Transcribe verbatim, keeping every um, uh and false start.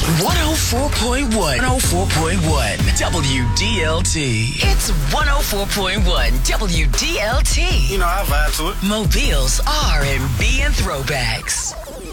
one oh four point one. one oh four point one W D L T. It's one oh four point one W D L T. You know, I vibe to it. Mobile's R and B and throwbacks.